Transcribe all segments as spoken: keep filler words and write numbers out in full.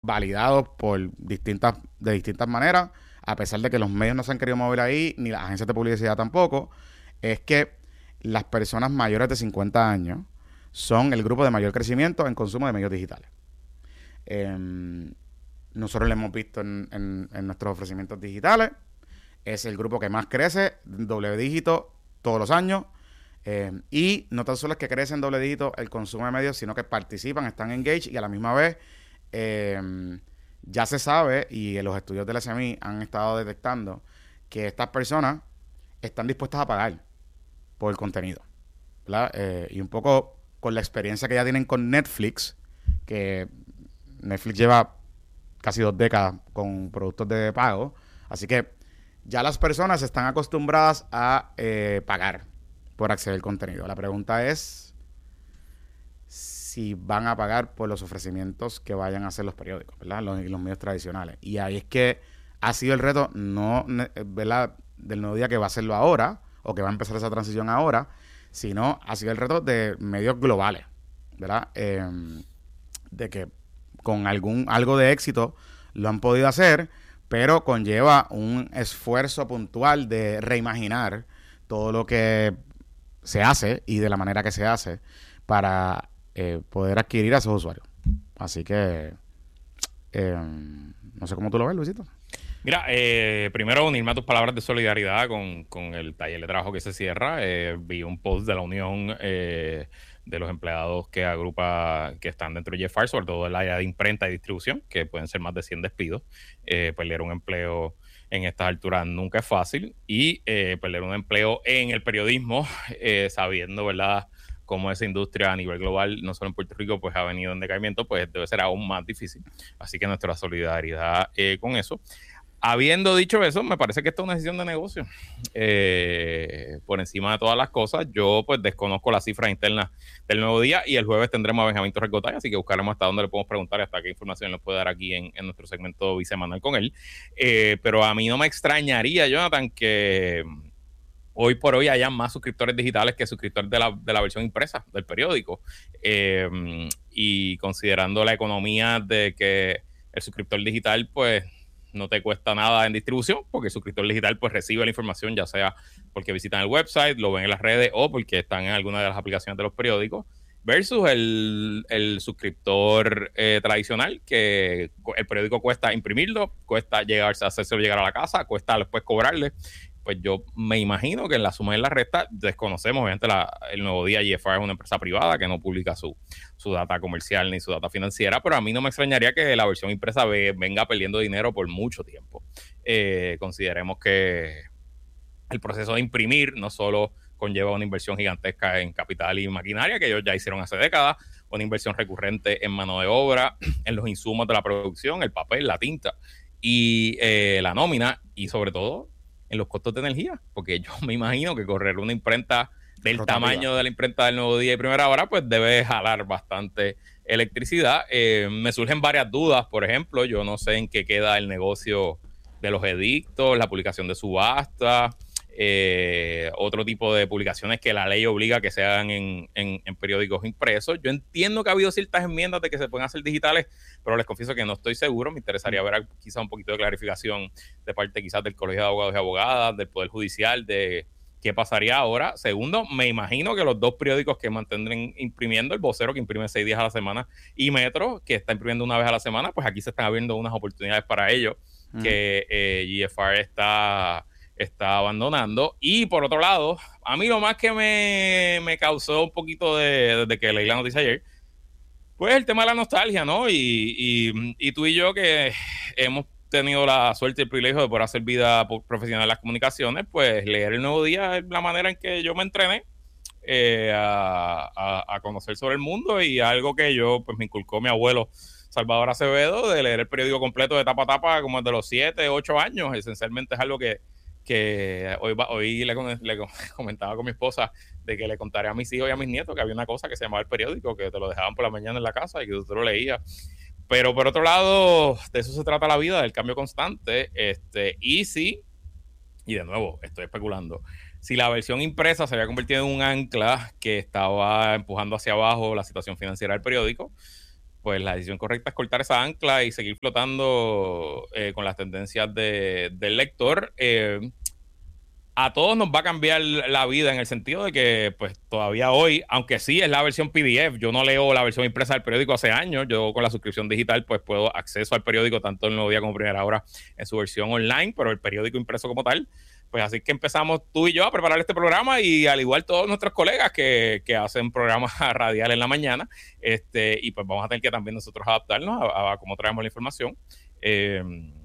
validados por distintas, de distintas maneras, a pesar de que los medios no se han querido mover ahí, ni las agencias de publicidad tampoco, es que las personas mayores de cincuenta años son el grupo de mayor crecimiento en consumo de medios digitales. Eh, nosotros lo hemos visto en, en, en nuestros ofrecimientos digitales. Es el grupo que más crece, doble dígito, todos los años. Eh, y no tan solo es que crece en doble dígito el consumo de medios, sino que participan, están engaged y a la misma vez eh, ya se sabe, y los estudios del S M I han estado detectando, que estas personas están dispuestas a pagar por el contenido, ¿verdad? Eh, y un poco con la experiencia que ya tienen con Netflix, que Netflix lleva casi dos décadas con productos de pago, así que ya las personas están acostumbradas a eh, pagar por acceder al contenido. La pregunta es si van a pagar por los ofrecimientos que vayan a hacer los periódicos, ¿verdad? Los, los medios tradicionales. Y ahí es que ha sido el reto, no, ¿verdad?, del nuevo día que va a hacerlo ahora, o que va a empezar esa transición ahora, sino ha sido el reto de medios globales, ¿verdad? Eh, de que con algún algo de éxito lo han podido hacer, pero conlleva un esfuerzo puntual de reimaginar todo lo que se hace y de la manera que se hace para eh, poder adquirir a esos usuarios. Así que eh, no sé cómo tú lo ves, Luisito. Mira, eh, primero unirme a tus palabras de solidaridad con, con el taller de trabajo que se cierra. Eh, vi un post de la unión eh, de los empleados que agrupa, que están dentro de J F R, sobre todo el área de imprenta y distribución, que pueden ser más de cien despidos. Eh, perder un empleo en estas alturas nunca es fácil, y eh, perder un empleo en el periodismo, eh, sabiendo, ¿verdad?, cómo esa industria a nivel global, no solo en Puerto Rico, pues ha venido en decaimiento, pues debe ser aún más difícil. Así que nuestra solidaridad eh, con eso. Habiendo dicho eso, me parece que esta es una decisión de negocio. Eh, por encima de todas las cosas, yo pues desconozco las cifras internas del Nuevo Día, y el jueves tendremos a Benjamín Torres Gotay, así que buscaremos hasta dónde le podemos preguntar y hasta qué información nos puede dar aquí en, en nuestro segmento bisemanal con él. Eh, pero a mí no me extrañaría, Jonathan, que hoy por hoy haya más suscriptores digitales que suscriptores de la, de la versión impresa del periódico. Eh, y considerando la economía de que el suscriptor digital, pues, no te cuesta nada en distribución, porque el suscriptor digital pues recibe la información, ya sea porque visitan el website, lo ven en las redes o porque están en alguna de las aplicaciones de los periódicos, versus el, el suscriptor eh, tradicional, que el periódico cuesta imprimirlo, cuesta llegar, hacerse llegar a la casa, cuesta después cobrarle. Pues yo me imagino que en la suma y en la resta desconocemos, obviamente la, el Nuevo Día J F R es una empresa privada que no publica su, su data comercial ni su data financiera, pero a mí no me extrañaría que la versión impresa ve, venga perdiendo dinero por mucho tiempo. Eh, consideremos que el proceso de imprimir no solo conlleva una inversión gigantesca en capital y maquinaria, que ellos ya hicieron hace décadas, una inversión recurrente en mano de obra, en los insumos de la producción, el papel, la tinta y eh, la nómina, y sobre todo en los costos de energía, porque yo me imagino que correr una imprenta del Rotativa. Tamaño de la imprenta del Nuevo Día y Primera Hora, pues debe jalar bastante electricidad. Eh, me surgen varias dudas, por ejemplo, yo no sé en qué queda el negocio de los edictos, la publicación de subasta, eh, otro tipo de publicaciones que la ley obliga a que se hagan en, en, en periódicos impresos. Yo entiendo que ha habido ciertas enmiendas de que se pueden hacer digitales, pero les confieso que no estoy seguro. Me interesaría ver quizás un poquito de clarificación de parte quizás del Colegio de Abogados y Abogadas, del Poder Judicial, de qué pasaría ahora. Segundo, me imagino que los dos periódicos que mantendrán imprimiendo, el Vocero, que imprime seis días a la semana, y Metro, que está imprimiendo una vez a la semana, pues aquí se están abriendo unas oportunidades para ellos, mm. que eh, J F R está... está abandonando. Y por otro lado, a mí lo más que me, me causó un poquito de, de que leí la noticia ayer, pues el tema de la nostalgia, ¿no? Y, y, y tú y yo, que hemos tenido la suerte y el privilegio de poder hacer vida profesional en las comunicaciones, pues leer el Nuevo Día es la manera en que yo me entrené eh, a, a, a conocer sobre el mundo, y algo que yo, pues me inculcó mi abuelo Salvador Acevedo, de leer el periódico completo de tapa a tapa como de los siete, ocho años. Esencialmente es algo que que hoy, hoy le, le comentaba con mi esposa de que le contaré a mis hijos y a mis nietos que había una cosa que se llamaba el periódico, que te lo dejaban por la mañana en la casa y que tú lo leías. Pero por otro lado, de eso se trata la vida, del cambio constante. Este, y sí, y de nuevo, estoy especulando, si la versión impresa se había convertido en un ancla que estaba empujando hacia abajo la situación financiera del periódico, pues la decisión correcta es cortar esa ancla y seguir flotando eh, con las tendencias de, del lector. Eh, a todos nos va a cambiar la vida en el sentido de que, pues, todavía hoy, aunque sí es la versión P D F, yo no leo la versión impresa del periódico hace años. Yo con la suscripción digital, pues, puedo acceso al periódico tanto en Nuevo Día como Primera Hora en su versión online, pero el periódico impreso como tal. Pues así que empezamos tú y yo a preparar este programa y al igual todos nuestros colegas que, que hacen programas radiales en la mañana, este, y pues vamos a tener que también nosotros adaptarnos a, a cómo traemos la información. Eh,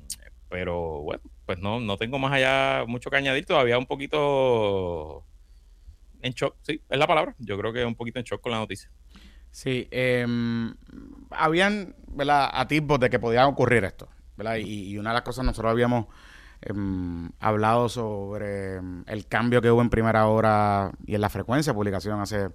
pero bueno, pues no, no tengo más allá mucho que añadir, todavía un poquito en shock, sí, es la palabra. Yo creo que un poquito en shock con la noticia. Sí, eh, habían, ¿verdad?, atisbos de que podía ocurrir esto, ¿verdad? Y, y una de las cosas nosotros habíamos eh, hablado sobre el cambio que hubo en Primera Hora y en la frecuencia de publicación hace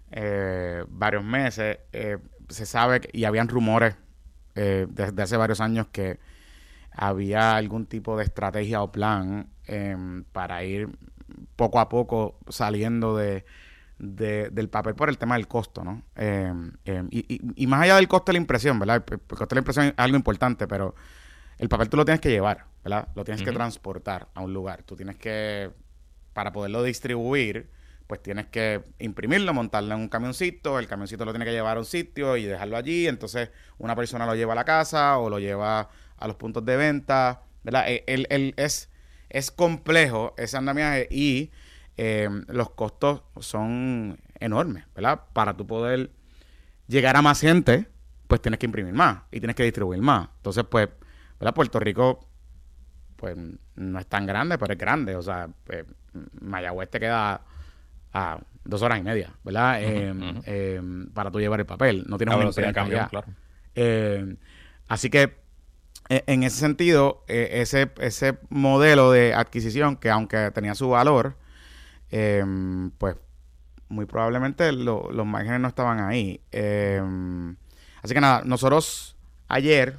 eh, varios meses. Eh, se sabe que, y habían rumores eh, desde hace varios años que había algún tipo de estrategia o plan eh, para ir poco a poco saliendo de, de, del papel por el tema del costo, ¿no? Eh, eh, y, y, y más allá del costo de la impresión, ¿verdad? El, el costo de la impresión es algo importante, pero el papel tú lo tienes que llevar, ¿verdad? Lo tienes uh-huh. que transportar a un lugar. Tú tienes que, para poderlo distribuir, pues tienes que imprimirlo, montarlo en un camioncito, el camioncito lo tiene que llevar a un sitio y dejarlo allí, entonces una persona lo lleva a la casa o lo lleva a los puntos de venta, ¿verdad? El, el, el, es, es complejo ese andamiaje y eh, los costos son enormes, ¿verdad? Para tú poder llegar a más gente, pues tienes que imprimir más y tienes que distribuir más. Entonces, pues, ¿verdad? Puerto Rico, pues, no es tan grande, pero es grande. O sea, pues, Mayagüez te queda a dos horas y media, ¿verdad? Uh-huh, eh, uh-huh. Eh, para tú llevar el papel. No tienes una imprenta allá. Claro. Eh, así que, en ese sentido, eh, ese, ese modelo de adquisición que aunque tenía su valor, eh, pues muy probablemente lo, los márgenes no estaban ahí. Eh, así que nada, nosotros ayer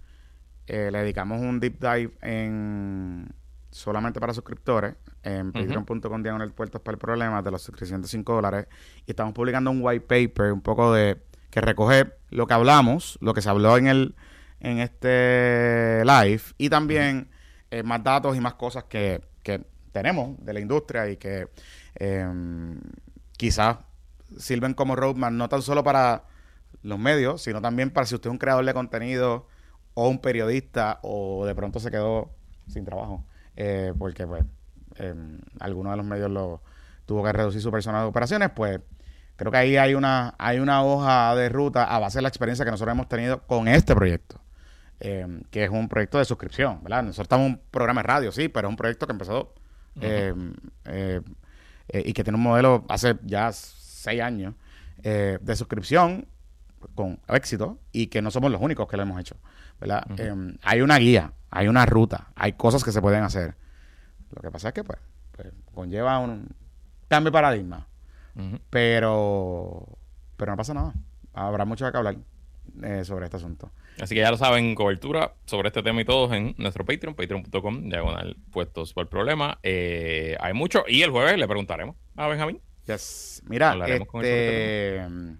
eh, le dedicamos un deep dive en solamente para suscriptores en uh-huh. patreon punto com diagonal puertas para el problema de los suscripciones de cinco dólares y estamos publicando un white paper un poco de que recoge lo que hablamos, lo que se habló en el en este live y también uh-huh. eh, más datos y más cosas que, que tenemos de la industria y que eh, quizás sirven como roadmap no tan solo para los medios, sino también para si usted es un creador de contenido o un periodista o de pronto se quedó sin trabajo eh, porque pues eh, alguno de los medios lo tuvo que reducir su personal de operaciones, pues creo que ahí hay una hay una hoja de ruta a base de la experiencia que nosotros hemos tenido con este proyecto. Eh, que es un proyecto de suscripción, ¿verdad? Nosotros estamos en un programa de radio, sí, pero es un proyecto que empezó eh, uh-huh. eh, eh, y que tiene un modelo hace ya seis años eh, de suscripción con éxito y que no somos los únicos que lo hemos hecho, ¿verdad? Uh-huh. Eh, hay una guía, hay una ruta, hay cosas que se pueden hacer. Lo que pasa es que, pues, pues conlleva un cambio de paradigma, uh-huh. pero, pero no pasa nada. Habrá mucho que hablar eh, sobre este asunto. Así que ya lo saben, cobertura sobre este tema y todos en nuestro Patreon, patreon punto com, diagonal puestos por el problema. Eh, hay mucho. Y el jueves le preguntaremos a Benjamín. Yes. Mira, este... con el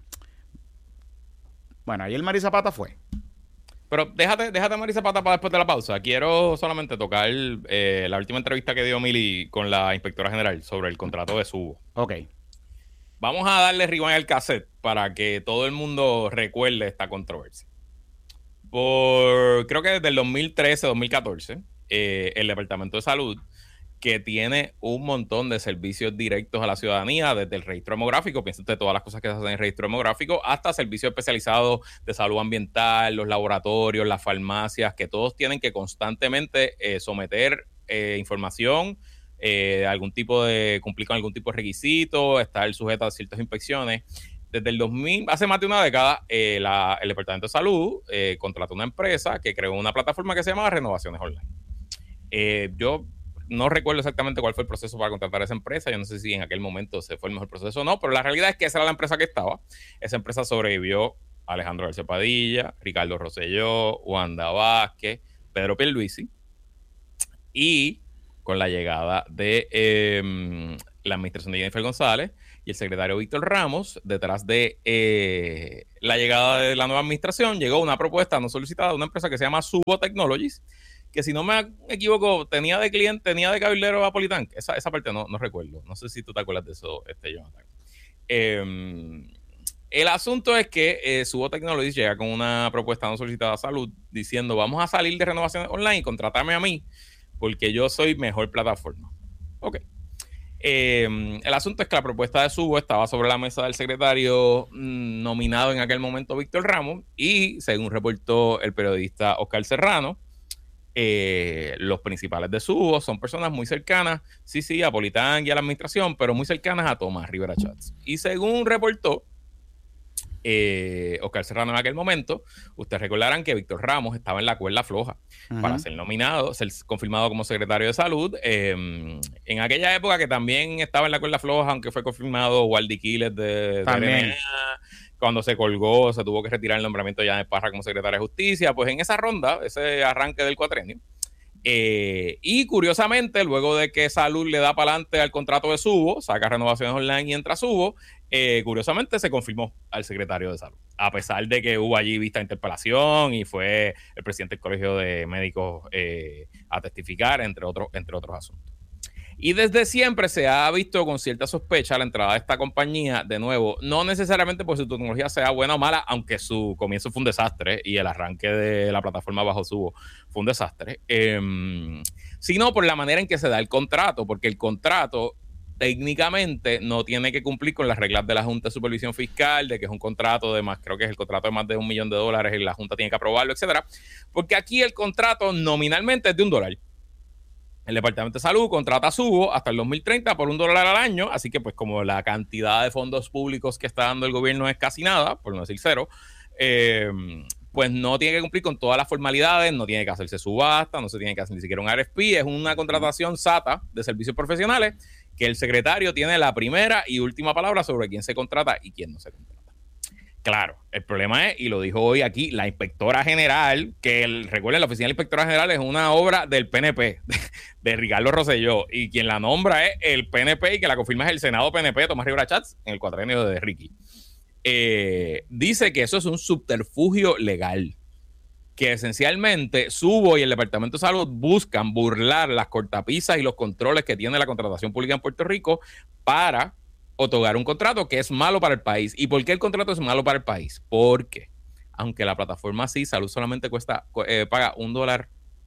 bueno, ayer Mari Zapata fue. Pero déjate, déjate Mari Zapata para después de la pausa. Quiero solamente tocar eh, la última entrevista que dio Mili con la inspectora general sobre el contrato de Subo. Ok. Vamos a darle rewind al cassette para que todo el mundo recuerde esta controversia. Por, creo que desde el dos mil trece, dos mil catorce, eh, el Departamento de Salud, que tiene un montón de servicios directos a la ciudadanía, desde el registro demográfico, piensa usted todas las cosas que se hacen en el registro demográfico, hasta servicios especializados de salud ambiental, los laboratorios, las farmacias, que todos tienen que constantemente eh, someter eh, información, eh, algún tipo de, cumplir con algún tipo de requisito, estar sujeto a ciertas inspecciones. Desde el dos mil, hace más de una década, eh, la, el Departamento de Salud eh, contrató una empresa que creó una plataforma que se llama Renovaciones Online. Eh, yo no recuerdo exactamente cuál fue el proceso para contratar a esa empresa. Yo no sé si en aquel momento se fue el mejor proceso o no, pero la realidad es que esa era la empresa que estaba. Esa empresa sobrevivió Alejandro García Padilla, Ricardo Rosselló, Wanda Vázquez, Pedro Pierluisi. Y con la llegada de eh, la administración de Jennifer González, y el secretario Víctor Ramos, detrás de eh, la llegada de la nueva administración, llegó una propuesta no solicitada de una empresa que se llama Subo Technologies, que si no me equivoco, tenía de cliente, tenía de cabildero a Politank. Esa, esa parte no, no recuerdo. No sé si tú te acuerdas de eso, este, Jonathan. Eh, el asunto es que eh, Subo Technologies llega con una propuesta no solicitada a Salud diciendo, vamos a salir de renovación online y contratarme a mí porque yo soy mejor plataforma. Ok. Eh, el asunto es que la propuesta de Subo estaba sobre la mesa del secretario mmm, nominado en aquel momento Víctor Ramos y, según reportó el periodista Oscar Serrano, Eh, los principales de Subo son personas muy cercanas, sí, sí, a Politank y a la administración, pero muy cercanas a Tomás Rivera Chats. Y según reportó eh, Oscar Serrano en aquel momento, ustedes recordarán que Víctor Ramos estaba en la cuerda floja uh-huh. para ser nominado, ser confirmado como secretario de Salud. Eh, en aquella época que también estaba en la cuerda floja, aunque fue confirmado Waldy Quiles de, de R N A, cuando se colgó, se tuvo que retirar el nombramiento de Janet Parra como secretaria de Justicia, pues en esa ronda, ese arranque del cuatrenio, eh, y curiosamente, luego de que Salud le da para adelante al contrato de Subo, saca renovaciones online y entra Subo, eh, curiosamente se confirmó al secretario de Salud, a pesar de que hubo allí vista de interpelación y fue el presidente del Colegio de Médicos eh, a testificar, entre otros, entre otros asuntos. Y desde siempre se ha visto con cierta sospecha la entrada de esta compañía, de nuevo, no necesariamente porque su tecnología sea buena o mala, aunque su comienzo fue un desastre y el arranque de la plataforma bajo Subo fue un desastre, eh, sino por la manera en que se da el contrato, porque el contrato técnicamente no tiene que cumplir con las reglas de la Junta de Supervisión Fiscal, de que es un contrato de más, creo que es el contrato de más de un millón de dólares y la Junta tiene que aprobarlo, etcétera, porque aquí el contrato nominalmente es de un dólar. El Departamento de Salud contrata a Subo hasta el dos mil treinta por un dólar al año, así que pues como la cantidad de fondos públicos que está dando el gobierno es casi nada, por no decir cero, eh, pues no tiene que cumplir con todas las formalidades, no tiene que hacerse subasta, no se tiene que hacer ni siquiera un R F P, es una contratación SATA de servicios profesionales que el secretario tiene la primera y última palabra sobre quién se contrata y quién no se contrata. Claro, el problema es, y lo dijo hoy aquí, la inspectora general, que el, recuerden, la oficina de la inspectora general es una obra del P N P, de, de Ricardo Rosselló, y quien la nombra es el P N P y que la confirma es el Senado P N P, Tomás Rivera Chats, en el cuatrenio de Ricky. Eh, dice que eso es un subterfugio legal, que esencialmente Subo y el Departamento de Salud buscan burlar las cortapisas y los controles que tiene la contratación pública en Puerto Rico para otorgar un contrato que es malo para el país. ¿Y por qué el contrato es malo para el país? Porque, aunque la plataforma sí, Salud solamente cuesta, eh, paga un dólar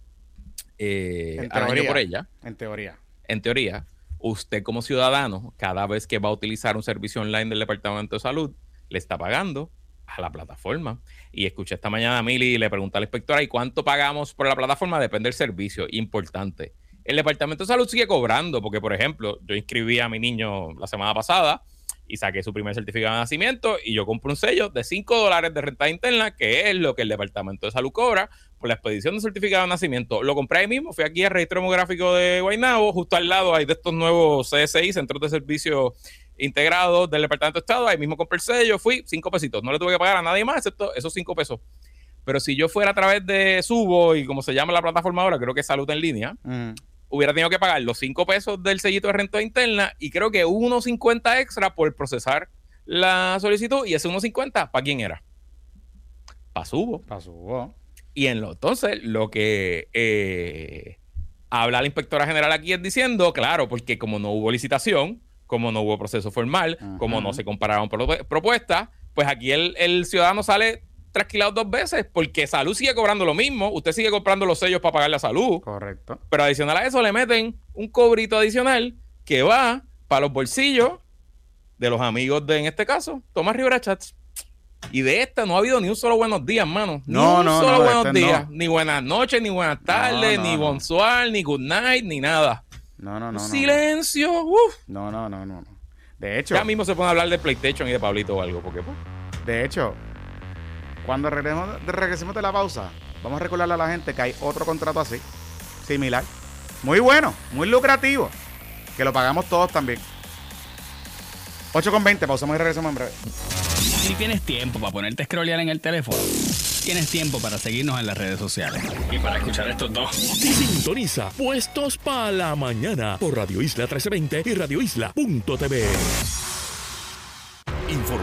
eh, al año por ella. En teoría. En teoría, usted como ciudadano, cada vez que va a utilizar un servicio online del Departamento de Salud, le está pagando a la plataforma. Y escuché esta mañana a Mili y le pregunté a la inspectora, ¿y cuánto pagamos por la plataforma? Depende del servicio. Importante. El Departamento de Salud sigue cobrando, porque, por ejemplo, yo inscribí a mi niño la semana pasada y saqué su primer certificado de nacimiento y yo compré un sello de cinco dólares de renta interna, que es lo que el Departamento de Salud cobra por la expedición de certificado de nacimiento. Lo compré ahí mismo, fui aquí al registro demográfico de Guaynabo, justo al lado hay de estos nuevos C S I, Centros de Servicios Integrados del Departamento de Estado, ahí mismo compré el sello, fui, cinco pesitos, no le tuve que pagar a nadie más excepto esos cinco pesos. Pero si yo fuera a través de Subo y como se llama la plataforma ahora, creo que es Salud en Línea, mm. hubiera tenido que pagar los cinco pesos del sellito de renta interna y creo que uno cincuenta extra por procesar la solicitud. Y ese uno cincuenta, ¿para quién era? Para Subo. Para Subo. Y en lo, entonces, lo que eh, habla la inspectora general aquí es diciendo, claro, porque como no hubo licitación, como no hubo proceso formal, uh-huh. como no se compararon pro- propuestas, pues aquí el, el ciudadano sale trasquilado dos veces, porque Salud sigue cobrando lo mismo, usted sigue comprando los sellos para pagarle a Salud. Correcto. Pero adicional a eso le meten un cobrito adicional que va para los bolsillos de los amigos de, en este caso, Tomás Rivera Chats. Y de esta no ha habido ni un solo buenos días, mano. Ni no, un no, solo no, buenos este días. No. Ni buenas noches, ni buenas tardes, no, no, ni no. bonsoir, ni good night, ni nada. No, no, no. Silencio. No. Uf. no, no, no, no. De hecho. Ya mismo se pone a hablar de PlayStation y de Pablito o algo, porque pues. De hecho, cuando regresemos, regresemos de la pausa, vamos a recordarle a la gente que hay otro contrato así, similar. Muy bueno, muy lucrativo, que lo pagamos todos también. ocho con veinte, pausamos y regresamos en breve. Si tienes tiempo para ponerte a scrollear en el teléfono, tienes tiempo para seguirnos en las redes sociales y para escuchar estos dos. Sintoniza Puestos para la Mañana por Radio Isla trece veinte y radio isla punto t v.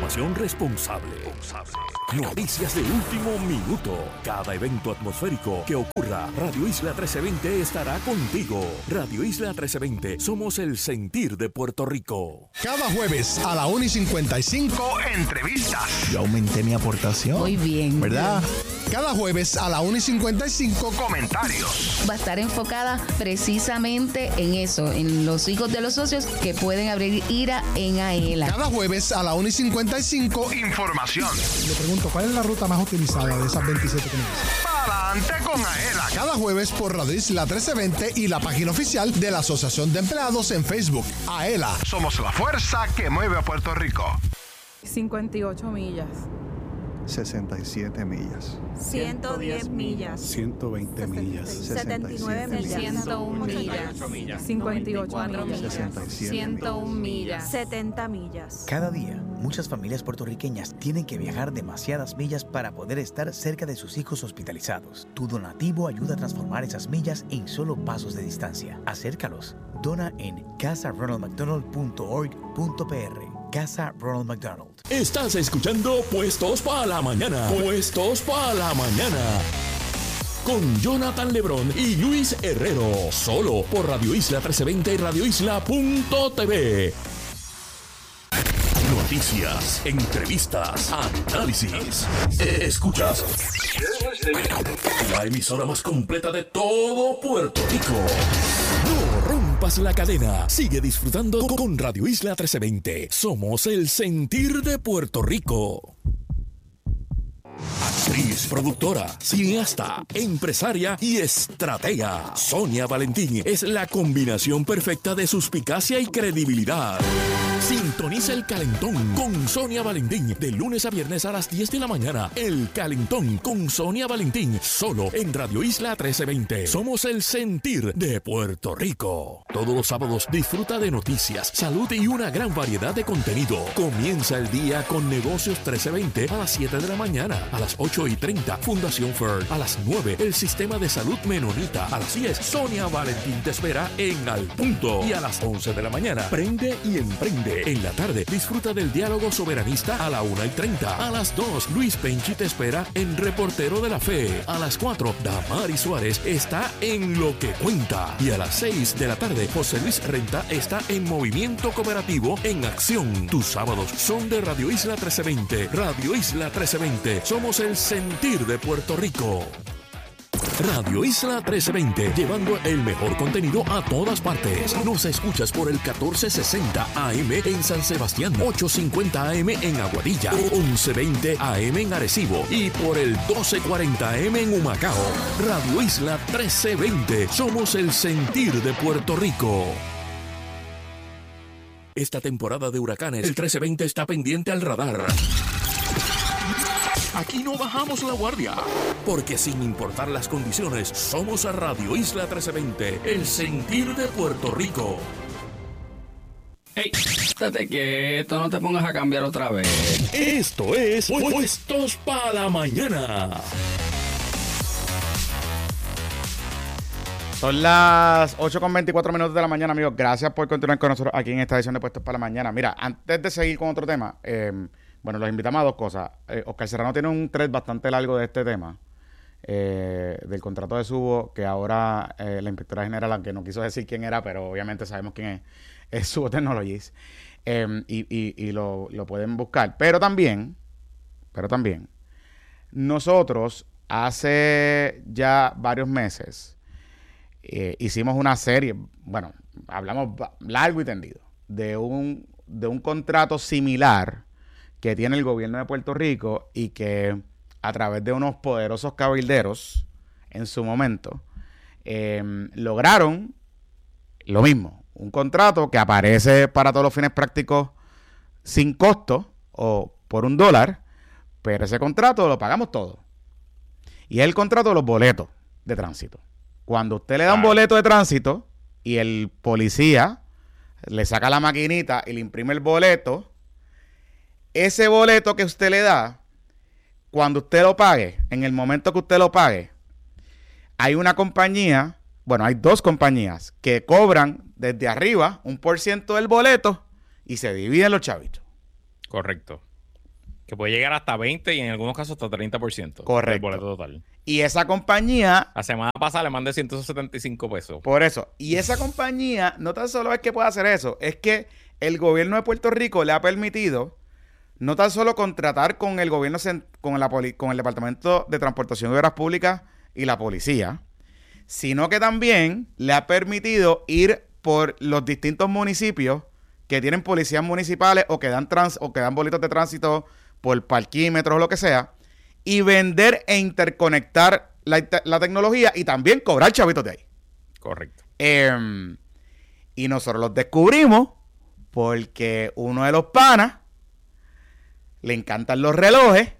Información responsable. Noticias de último minuto. Cada evento atmosférico que ocurra, Radio Isla trece veinte estará contigo. Radio Isla trece veinte, somos el sentir de Puerto Rico. Cada jueves a la una y cincuenta y cinco, entrevistas. Yo aumenté mi aportación. Muy bien. ¿Verdad? Cada jueves a la una y cincuenta y cinco, comentarios. Va a estar enfocada precisamente en eso, en los hijos de los socios que pueden abrir IRA en AELA. Cada jueves a la una y cincuenta y cinco, información. Le pregunto, ¿cuál es la ruta más utilizada de esas veintisiete que me dicen? Para adelante con AELA. Cada jueves por Radio Isla trece veinte y la página oficial de la Asociación de Empleados en Facebook. AELA, somos la fuerza que mueve a Puerto Rico. cincuenta y ocho millas. sesenta y siete millas. ciento diez millas. ciento veinte millas. setenta y nueve millas. ciento uno millas. cincuenta y ocho millas. sesenta y siete ciento uno millas. setenta millas. Cada día, muchas familias puertorriqueñas tienen que viajar demasiadas millas para poder estar cerca de sus hijos hospitalizados. Tu donativo ayuda a transformar esas millas en solo pasos de distancia. Acércalos. Dona en casa ronald mcdonald punto org punto p r. Casa Ronald McDonald. Estás escuchando Puestos para la Mañana. Puestos para la Mañana. Con Jonathan Lebrón y Luis Herrero. Solo por Radio Isla trece veinte y radio isla punto t v. Noticias, entrevistas, análisis. Escuchas. La emisora más completa de todo Puerto Rico. No rompas la cadena. Sigue disfrutando con Radio Isla trece veinte. Somos el sentir de Puerto Rico. Actriz, productora, cineasta, empresaria y estratega. Sonia Valentín es la combinación perfecta de suspicacia y credibilidad. Sintoniza El Calentón con Sonia Valentín de lunes a viernes a las diez de la mañana. El Calentón con Sonia Valentín, solo en Radio Isla trece veinte. Somos el sentir de Puerto Rico. Todos los sábados disfruta de noticias, salud y una gran variedad de contenido. Comienza el día con Negocios trece veinte a las siete de la mañana. A las ocho y treinta, Fundación F E R. A las nueve, el Sistema de Salud Menonita. A las diez, Sonia Valentín te espera en Al Punto. Y a las once de la mañana, Prende y Emprende. En la tarde, disfruta del diálogo soberanista a la una y treinta. A las dos, Luis Penchi te espera en Reportero de la Fe. A las cuatro, Damari Suárez está en Lo que Cuenta. Y a las seis de la tarde, José Luis Renta está en Movimiento Cooperativo en Acción. Tus sábados son de Radio Isla trece veinte. Radio Isla trece veinte. Somos el sentir de Puerto Rico. Radio Isla trece veinte, llevando el mejor contenido a todas partes. Nos escuchas por el catorce sesenta A M en San Sebastián, ochocientos cincuenta A M en Aguadilla, once veinte A M en Arecibo y por el doce cuarenta A M en Humacao. Radio Isla trece veinte, somos el sentir de Puerto Rico. Esta temporada de huracanes, el trece veinte está pendiente al radar. Aquí no bajamos la guardia, porque sin importar las condiciones, somos a Radio Isla trece veinte, el sentir de Puerto Rico. Ey, estate quieto, no te pongas a cambiar otra vez. Esto es Puestos para la Mañana. Son las ocho con veinticuatro minutos de la mañana, amigos. Gracias por continuar con nosotros aquí en esta edición de Puestos para la Mañana. Mira, antes de seguir con otro tema, eh, bueno, los invitamos a dos cosas. Eh, Oscar Serrano tiene un thread bastante largo de este tema, eh, del contrato de Subo, que ahora eh, la inspectora general, aunque no quiso decir quién era, pero obviamente sabemos quién es, es Subo Technologies, eh, y, y, y lo, lo pueden buscar. Pero también, pero también, nosotros hace ya varios meses eh, hicimos una serie, bueno, hablamos largo y tendido, de un, de un contrato similar que tiene el gobierno de Puerto Rico y que a través de unos poderosos cabilderos en su momento eh, lograron lo mismo, un contrato que aparece para todos los fines prácticos sin costo o por un dólar, pero ese contrato lo pagamos todos. Y es el contrato de los boletos de tránsito. Cuando usted le da un boleto de tránsito y el policía le saca la maquinita y le imprime el boleto, ese boleto que usted le da, cuando usted lo pague, en el momento que usted lo pague, hay una compañía, bueno, hay dos compañías que cobran desde arriba un por ciento del boleto y se dividen los chavitos. Correcto. Que puede llegar hasta veinte y en algunos casos hasta treinta por ciento. Correcto. Del boleto total. Y esa compañía... La semana pasada le mandé ciento setenta y cinco pesos. Por eso. Y esa compañía no tan solo es que puede hacer eso, es que el gobierno de Puerto Rico le ha permitido no tan solo contratar con el gobierno, con, la poli, con el Departamento de Transportación y Obras Públicas y la policía, sino que también le ha permitido ir por los distintos municipios que tienen policías municipales o que dan, trans, o que dan boletos de tránsito por parquímetros o lo que sea, y vender e interconectar la, la tecnología y también cobrar chavitos de ahí. Correcto. Eh, y nosotros los descubrimos porque uno de los panas le encantan los relojes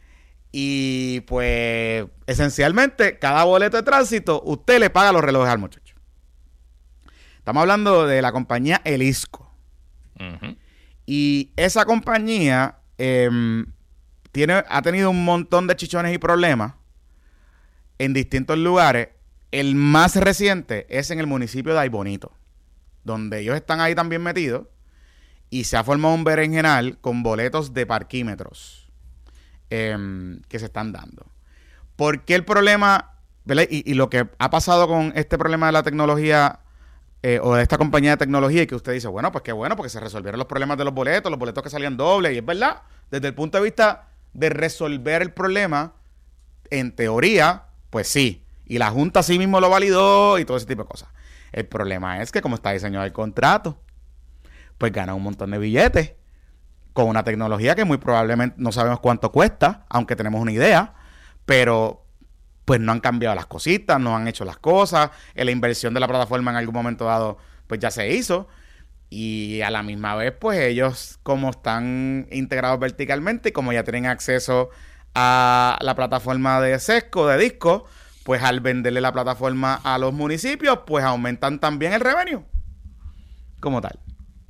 y pues esencialmente cada boleto de tránsito usted le paga los relojes al muchacho. Estamos hablando de la compañía Elisco. Uh-huh. Y esa compañía eh, tiene, ha tenido un montón de chichones y problemas en distintos lugares. El más reciente es en el municipio de Aybonito, donde ellos están ahí también metidos y se ha formado un berenjenal con boletos de parquímetros eh, que se están dando. ¿Por qué el problema, ¿verdad? Y, y lo que ha pasado con este problema de la tecnología eh, o de esta compañía de tecnología y que usted dice, bueno, pues qué bueno, porque se resolvieron los problemas de los boletos, los boletos que salían dobles, y es verdad, desde el punto de vista de resolver el problema, en teoría, pues sí. Y la Junta sí mismo lo validó y todo ese tipo de cosas. El problema es que como está diseñado el contrato, pues gana un montón de billetes con una tecnología que muy probablemente no sabemos cuánto cuesta, aunque tenemos una idea, pero pues no han cambiado las cositas, no han hecho las cosas, la inversión de la plataforma en algún momento dado pues ya se hizo, y a la misma vez pues ellos, como están integrados verticalmente y como ya tienen acceso a la plataforma de Sesco, de disco, pues al venderle la plataforma a los municipios, pues aumentan también el revenue como tal.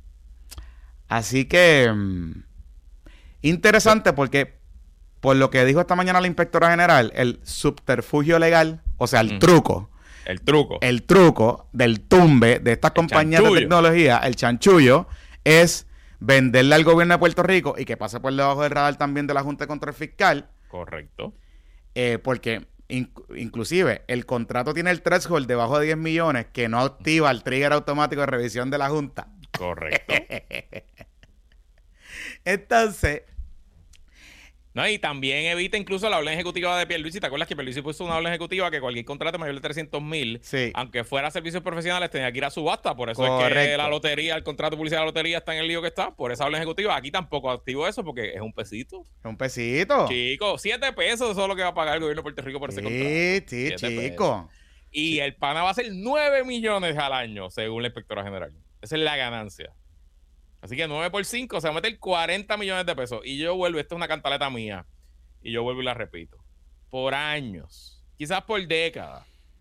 Así que mmm, interesante porque por lo que dijo esta mañana la inspectora general, el subterfugio legal, o sea, el mm. truco. El truco. El truco del tumbe de estas el compañías chanchullo. de tecnología, el chanchullo, es venderle al gobierno de Puerto Rico y que pase por debajo del radar también de la Junta de Control Fiscal. Correcto. Eh, porque in, inclusive el contrato tiene el threshold debajo de diez millones que no activa el trigger automático de revisión de la Junta. Correcto. Entonces... No, y también evita incluso la orden ejecutiva de Pierluisi. ¿Te acuerdas que Pierluisi puso una orden ejecutiva que cualquier contrato mayor de trescientos mil, sí, aunque fuera servicios profesionales, tenía que ir a subasta? Por eso Correcto. es que la lotería, el contrato de publicidad de la lotería está en el lío que está, por esa orden ejecutiva. Aquí tampoco activo eso porque es un pesito. Es un pesito. Chico, siete pesos, eso es lo que va a pagar el gobierno de Puerto Rico por ese sí, contrato. Sí, sí, chico. Pesos. Y el pana va a ser nueve millones al año, según la inspectora general. Esa es la ganancia. Así que nueve por cinco, se va a meter cuarenta millones de pesos. Y yo vuelvo, esto es una cantaleta mía, y yo vuelvo y la repito. Por años, quizás por décadas,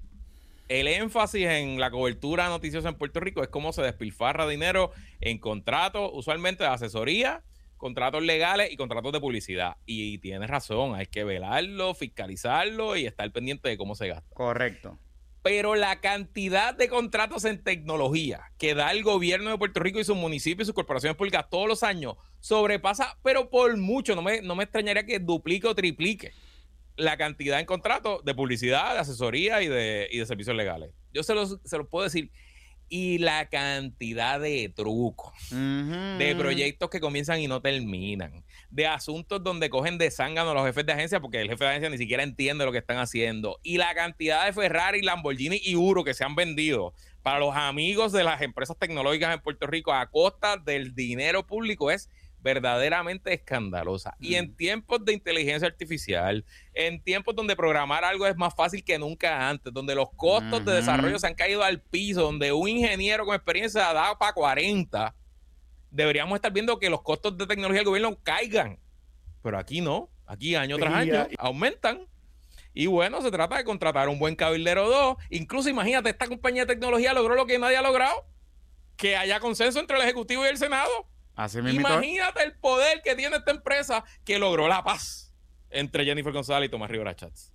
el énfasis en la cobertura noticiosa en Puerto Rico es cómo se despilfarra dinero en contratos, usualmente de asesoría, contratos legales y contratos de publicidad. Y tienes razón, hay que velarlo, fiscalizarlo y estar pendiente de cómo se gasta. Correcto. Pero la cantidad de contratos en tecnología que da el gobierno de Puerto Rico y sus municipios y sus corporaciones públicas todos los años sobrepasa, pero por mucho, no me, no me extrañaría que duplique o triplique la cantidad en contratos de publicidad, de asesoría y de, y de servicios legales. Yo se los, se los puedo decir. Y la cantidad de trucos, uh-huh. de proyectos que comienzan y no terminan, de asuntos donde cogen de zángano a los jefes de agencia porque el jefe de agencia ni siquiera entiende lo que están haciendo, y la cantidad de Ferrari, Lamborghini y Uro que se han vendido para los amigos de las empresas tecnológicas en Puerto Rico a costa del dinero público es verdaderamente escandalosa. Mm. Y en tiempos de inteligencia artificial, en tiempos donde programar algo es más fácil que nunca antes, donde los costos uh-huh. de desarrollo se han caído al piso, donde un ingeniero con experiencia da para cuarenta, deberíamos estar viendo que los costos de tecnología del gobierno caigan. Pero aquí no, aquí año tras año aumentan. Y bueno, se trata de contratar un buen cabildero dos. Incluso imagínate, esta compañía de tecnología logró lo que nadie ha logrado, que haya consenso entre el Ejecutivo y el Senado. Así Imagínate el poder que tiene esta empresa que logró la paz entre Jennifer González y Tomás Rivera Chats.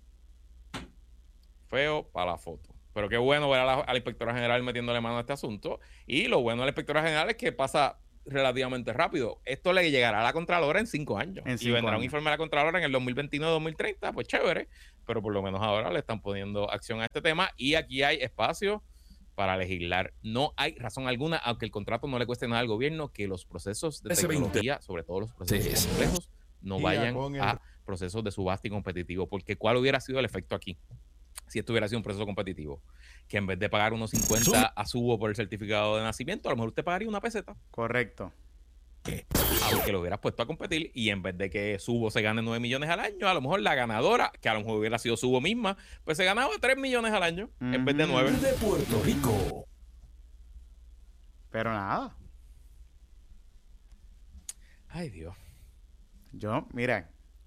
Feo para la foto. Pero qué bueno ver a la, a la inspectora general metiéndole mano a este asunto. Y lo bueno de la inspectora general es que pasa relativamente rápido. Esto le llegará a la Contralora en cinco años. En y cinco vendrá años. un informe a la Contralora en el dos mil veintinueve dos mil treinta, pues chévere, pero por lo menos ahora le están poniendo acción a este tema y aquí hay espacio para legislar. No hay razón alguna, aunque el contrato no le cueste nada al gobierno, que los procesos de tecnología, sobre todo los procesos complejos, no vayan a procesos de subasta y competitivo, porque ¿cuál hubiera sido el efecto aquí? Si esto hubiera sido un proceso competitivo, que en vez de pagar unos cincuenta a Subo por el certificado de nacimiento, a lo mejor usted pagaría una peseta. Correcto. Aunque lo hubieras puesto a competir y en vez de que Subo se gane nueve millones al año, a lo mejor la ganadora, que a lo mejor hubiera sido Subo misma, pues se ganaba tres millones al año uh-huh. en vez de nueve. De Puerto Rico. Pero nada. Ay, Dios. Yo, miren.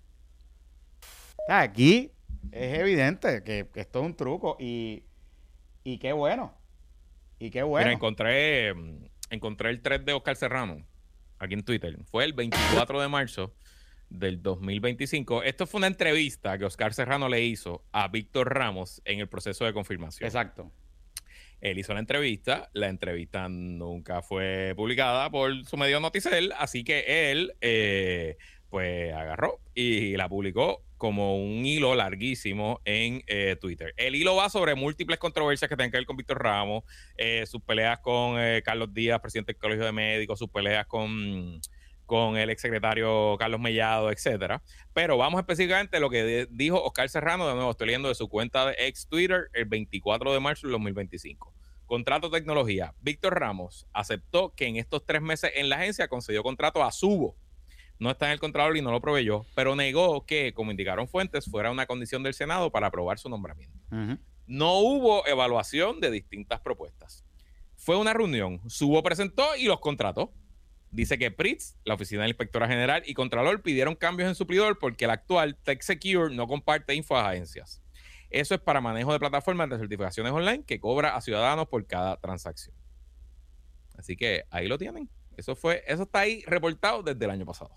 Aquí es evidente que, que esto es un truco y, y qué bueno. Y qué bueno. Mira, encontré, encontré el thread de Oscar Serrano aquí en Twitter. Fue el veinticuatro de marzo del dos mil veinticinco. Esto fue una entrevista que Oscar Serrano le hizo a Víctor Ramos en el proceso de confirmación. Exacto. Él hizo la entrevista. La entrevista nunca fue publicada por su medio Noticel, así que él eh, pues agarró y la publicó como un hilo larguísimo en eh, Twitter. El hilo va sobre múltiples controversias que tienen que ver con Víctor Ramos, eh, sus peleas con eh, Carlos Díaz, presidente del Colegio de Médicos, sus peleas con, con el exsecretario Carlos Mellado, etcétera. Pero vamos específicamente a lo que de, dijo Oscar Serrano, de nuevo estoy leyendo de su cuenta de ex Twitter el veinticuatro de marzo del dos mil veinticinco. Contrato tecnología. Víctor Ramos aceptó que en estos tres meses en la agencia concedió contrato a Subo. No está en el Contralor y no lo proveyó, pero negó que, como indicaron fuentes, fuera una condición del Senado para aprobar su nombramiento. Uh-huh. No hubo evaluación de distintas propuestas. Fue una reunión, Subo presentó y los contrató. Dice que P R I T S, la Oficina de la Inspectora General y Contralor pidieron cambios en suplidor porque el actual TechSecure no comparte info a agencias. Eso es para manejo de plataformas de certificaciones online que cobra a ciudadanos por cada transacción. Así que ahí lo tienen. Eso fue, eso está ahí reportado desde el año pasado.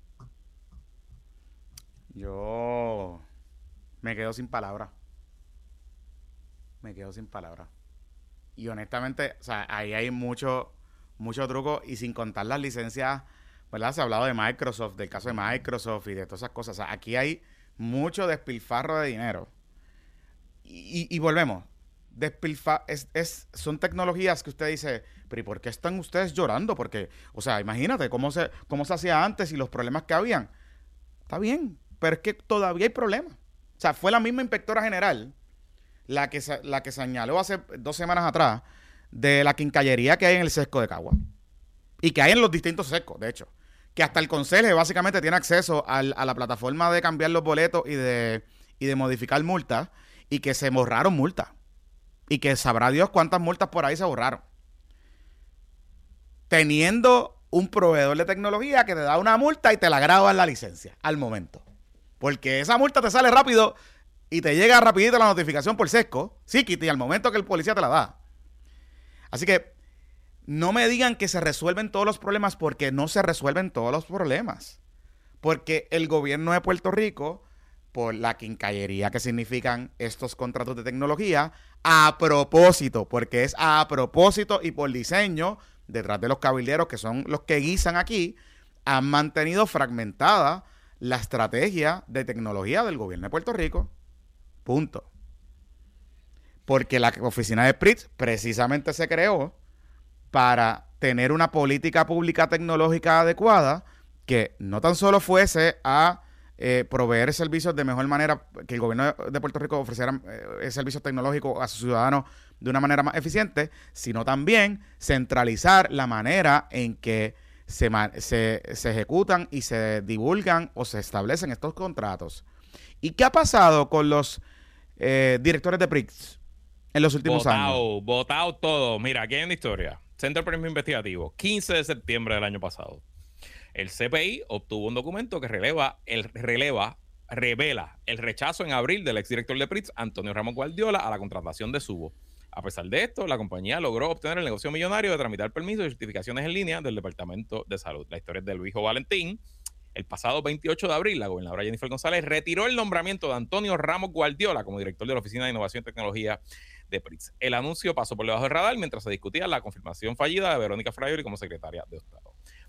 Yo me quedo sin palabras. Me quedo sin palabras. Y honestamente, o sea, ahí hay mucho, mucho truco y sin contar las licencias, ¿verdad? Se ha hablado de Microsoft, del caso de Microsoft y de todas esas cosas. O sea, aquí hay mucho despilfarro de dinero. Y, y, y volvemos. Despilfa es, es, son tecnologías que usted dice, pero ¿y por qué están ustedes llorando? Porque, o sea, imagínate cómo se, cómo se hacía antes y los problemas que habían. Está bien, pero es que todavía hay problemas. O sea, fue la misma inspectora general la que, se, la que señaló hace dos semanas atrás de la quincallería que hay en el sesco de Cagua. Y que hay en los distintos sescos, de hecho. Que hasta el conserje básicamente tiene acceso al, a la plataforma de cambiar los boletos y de, y de modificar multas. Y que se borraron multas. Y que sabrá Dios cuántas multas por ahí se borraron. Teniendo un proveedor de tecnología que te da una multa y te la graba en la licencia al momento. Porque esa multa te sale rápido y te llega rapidito la notificación por sesco, psíquiti, al momento que el policía te la da. Así que no me digan que se resuelven todos los problemas porque no se resuelven todos los problemas. Porque el gobierno de Puerto Rico, por la quincallería que significan estos contratos de tecnología, a propósito, porque es a propósito y por diseño, detrás de los cabilderos que son los que guisan aquí, han mantenido fragmentada la estrategia de tecnología del gobierno de Puerto Rico. Punto. Porque la oficina de P R I T S precisamente se creó para tener una política pública tecnológica adecuada que no tan solo fuese a eh, proveer servicios de mejor manera, que el gobierno de Puerto Rico ofreciera eh, servicios tecnológicos a sus ciudadanos de una manera más eficiente, sino también centralizar la manera en que se, se, se ejecutan y se divulgan o se establecen estos contratos. ¿Y qué ha pasado con los eh, directores de P R I T S en los últimos botado, años? Votado todo. Mira, aquí hay una historia. Centro de Periodismo Investigativo, quince de septiembre del año pasado. El C P I obtuvo un documento que releva, el, releva, revela el rechazo en abril del exdirector de P R I T S, Antonio Ramos Guardiola, a la contratación de Subo. A pesar de esto, la compañía logró obtener el negocio millonario de tramitar permisos y certificaciones en línea del Departamento de Salud. La historia es de Luis Valentín. El pasado veintiocho de abril, la gobernadora Jennifer González retiró el nombramiento de Antonio Ramos Guardiola como director de la Oficina de Innovación y Tecnología de P R I T S. El anuncio pasó por debajo del radar mientras se discutía la confirmación fallida de Verónica Fraioli como secretaria de Estado.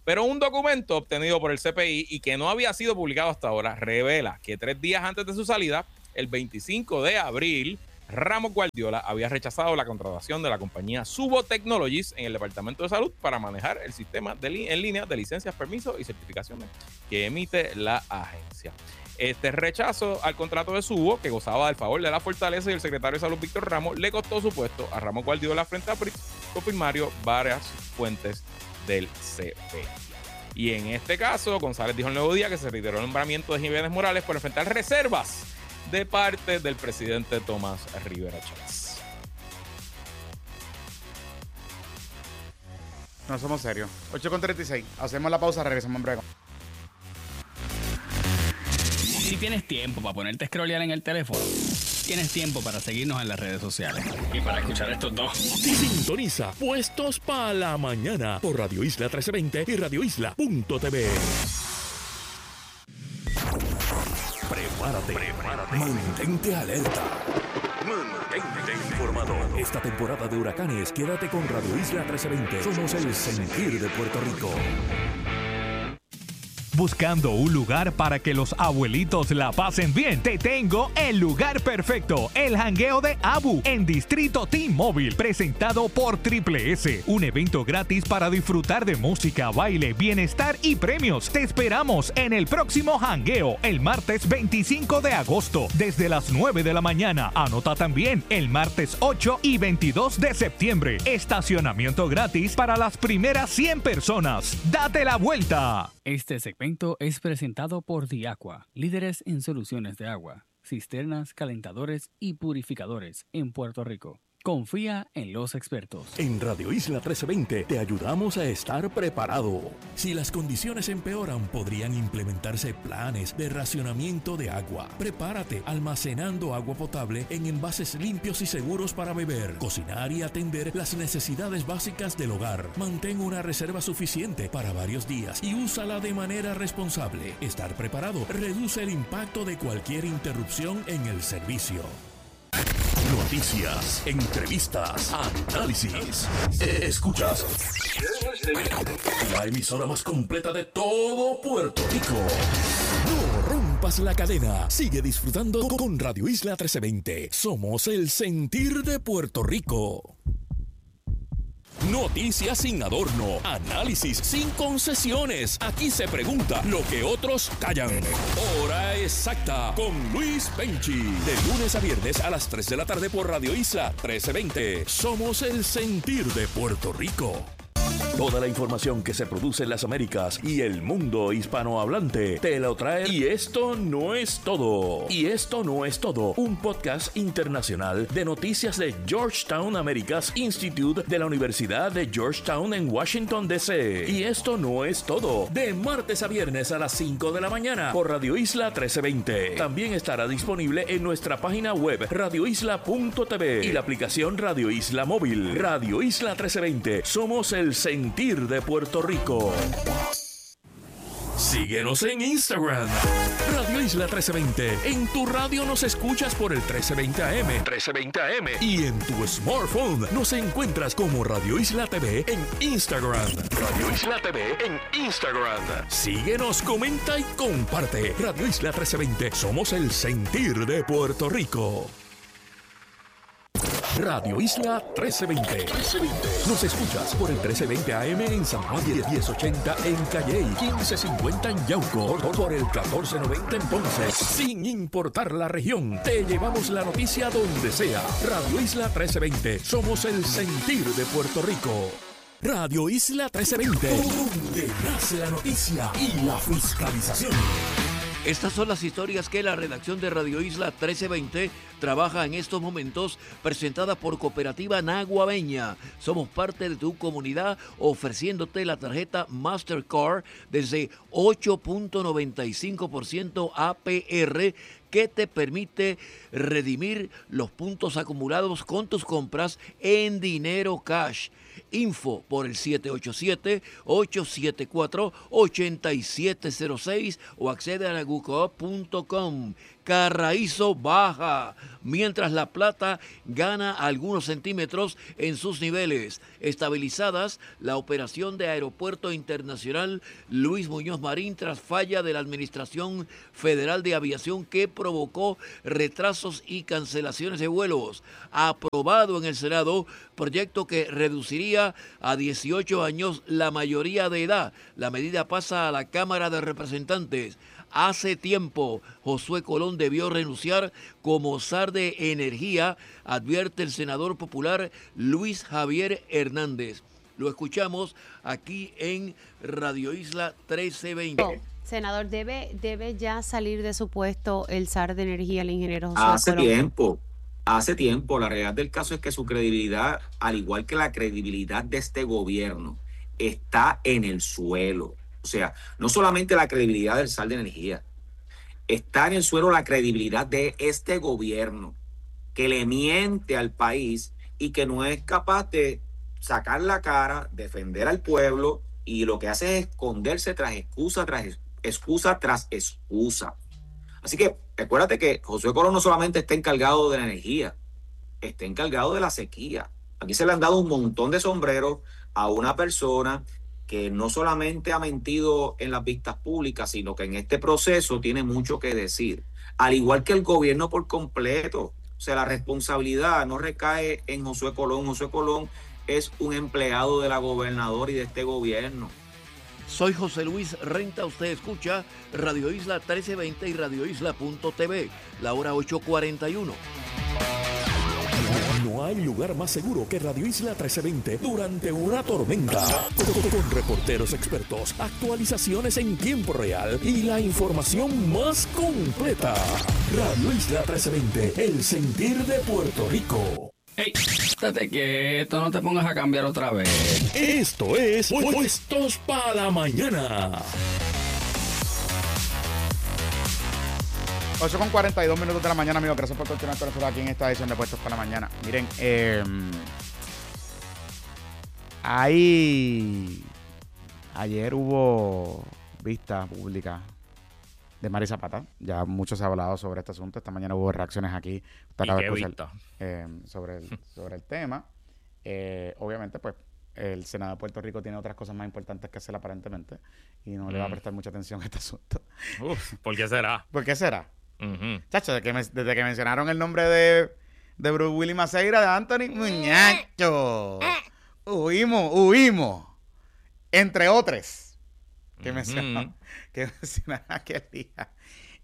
Pero un documento obtenido por el C P I y que no había sido publicado hasta ahora revela que tres días antes de su salida, el veinticinco de abril, Ramos Guardiola había rechazado la contratación de la compañía Subo Technologies en el Departamento de Salud para manejar el sistema de li- en línea de licencias, permisos y certificaciones que emite la agencia. Este rechazo al contrato de Subo, que gozaba del favor de la Fortaleza y el secretario de Salud Víctor Ramos, le costó su puesto a Ramos Guardiola frente a Prix, confirmaron varias fuentes del C P I. Y en este caso, González dijo el Nuevo Día que se reiteró el nombramiento de Jiménez Morales por enfrentar reservas de parte del presidente Tomás Rivera Chávez. No somos serios. ocho con treinta y seis. Hacemos la pausa, regresamos en breve. Si tienes tiempo para ponerte a scrollear en el teléfono, tienes tiempo para seguirnos en las redes sociales. Y para escuchar estos dos. Sintoniza Puestos para la Mañana por Radio Isla trece veinte y radio isla punto t v. Prepárate, prepárate. Mantente alerta. Mantente informado. Esta temporada de huracanes, quédate con Radio Isla trece veinte. Somos el sentir de Puerto Rico. Buscando un lugar para que los abuelitos la pasen bien, te tengo el lugar perfecto, el jangueo de Abu en Distrito T-Mobile, presentado por Triple S, un evento gratis para disfrutar de música, baile, bienestar y premios. Te esperamos en el próximo jangueo, el martes veinticinco de agosto, desde las nueve de la mañana. Anota también el martes ocho y veintidós de septiembre. Estacionamiento gratis para las primeras cien personas. ¡Date la vuelta! Este segmento es presentado por Diaqua, líderes en soluciones de agua, cisternas, calentadores y purificadores en Puerto Rico. Confía en los expertos. En Radio Isla trece veinte te ayudamos a estar preparado. Si las condiciones empeoran, podrían implementarse planes de racionamiento de agua. Prepárate almacenando agua potable en envases limpios y seguros para beber, cocinar y atender las necesidades básicas del hogar. Mantén una reserva suficiente para varios días y úsala de manera responsable. Estar preparado reduce el impacto de cualquier interrupción en el servicio. Noticias, entrevistas, análisis. Escuchas la emisora más completa de todo Puerto Rico. No rompas la cadena. Sigue disfrutando con Radio Isla trece veinte. Somos el sentir de Puerto Rico. Noticias sin adorno, análisis sin concesiones. Aquí se pregunta lo que otros callan. Hora exacta con Luis Penchi. De lunes a viernes a las tres de la tarde por Radio Isla trece veinte. Somos el sentir de Puerto Rico. Toda la información que se produce en las Américas y el mundo hispanohablante te lo trae. Y esto no es todo. Y esto no es todo. Un podcast internacional de noticias de Georgetown Americas Institute de la Universidad de Georgetown en Washington, D C. Y esto no es todo. De martes a viernes a las cinco de la mañana por Radio Isla trece veinte. También estará disponible en nuestra página web radio isla punto t v y la aplicación Radio Isla Móvil. Radio Isla trece veinte. Somos el sentir de Puerto Rico. Síguenos en Instagram. Radio Isla trece veinte. En tu radio nos escuchas por el trece veinte A M. trece veinte A M. Y en tu smartphone nos encuentras como Radio Isla T V en Instagram. Radio Isla T V en Instagram. Síguenos, comenta y comparte. Radio Isla trece veinte. Somos el sentir de Puerto Rico. Radio Isla trece veinte. Nos escuchas por el trece veinte A M en San Juan, diez ochenta en Calley, quince cincuenta en Yauco, por el catorce noventa en Ponce. Sin importar la región, te llevamos la noticia donde sea. Radio Isla trece veinte. Somos el sentir de Puerto Rico. Radio Isla trece veinte. Donde nace la noticia y la fiscalización. Estas son las historias que la redacción de Radio Isla trece veinte trabaja en estos momentos, presentada por Cooperativa Naguabeña. Somos parte de tu comunidad ofreciéndote la tarjeta Mastercard desde ocho punto noventa y cinco por ciento A P R que te permite redimir los puntos acumulados con tus compras en dinero cash. Info por el siete ocho siete, ocho siete cuatro, ocho siete cero seis o accede a nagucoop punto com. Carraízo baja, mientras la plata gana algunos centímetros en sus niveles. Estabilizadas la operación de Aeropuerto Internacional Luis Muñoz Marín tras falla de la Administración Federal de Aviación que provocó retrasos y cancelaciones de vuelos. Aprobado en el Senado, proyecto que reduciría a dieciocho años la mayoría de edad. La medida pasa a la Cámara de Representantes. Hace tiempo, Josué Colón debió renunciar como zar de energía, advierte el senador popular Luis Javier Hernández. Lo escuchamos aquí en Radio Isla trece veinte. Senador, ¿debe, debe ya salir de su puesto el zar de energía, el ingeniero Josué Hace Colón? tiempo, hace tiempo. La realidad del caso es que su credibilidad, al igual que la credibilidad de este gobierno, está en el suelo. O sea, no solamente la credibilidad del zar de energía, está en el suelo la credibilidad de este gobierno que le miente al país y que no es capaz de sacar la cara, defender al pueblo, y lo que hace es esconderse tras excusa tras excusa tras excusa. Así que recuérdate que Josué Colón no solamente está encargado de la energía, está encargado de la sequía. Aquí se le han dado un montón de sombreros a una persona que no solamente ha mentido en las vistas públicas, sino que en este proceso tiene mucho que decir. Al igual que el gobierno por completo. O sea, la responsabilidad no recae en Josué Colón. Josué Colón es un empleado de la gobernadora y de este gobierno. Soy José Luis Renta, usted escucha Radio Isla trece veinte y radio isla punto t v, la hora ocho cuarenta y uno. No hay lugar más seguro que Radio Isla trece veinte durante una tormenta. Con, con reporteros expertos, actualizaciones en tiempo real y la información más completa. Radio Isla trece veinte, el sentir de Puerto Rico. ¡Ey! Estate quieto, no te pongas a cambiar otra vez. Esto es Puestos para la Mañana. ocho con cuarenta y dos minutos de la mañana, amigos. Gracias por continuar con nosotros aquí en esta edición de Puestos para la Mañana. Miren, eh, ahí ayer hubo vista pública de Mari Zapata. Ya mucho se ha hablado sobre este asunto. Esta mañana hubo reacciones aquí. Usted acaba de escuchar, eh, sobre, el, sobre el tema. Eh, obviamente, pues, el Senado de Puerto Rico tiene otras cosas más importantes que hacer aparentemente y no mm. le va a prestar mucha atención a este asunto. Uf, ¿por qué será? ¿Por qué será? Uh-huh. Chacho, desde que, me, desde que mencionaron el nombre de, de Bruce Willis Maceira, de Anthony, muñacho, huimos, huimos, entre otros, que uh-huh. mencionaron, que mencionaron aquel día.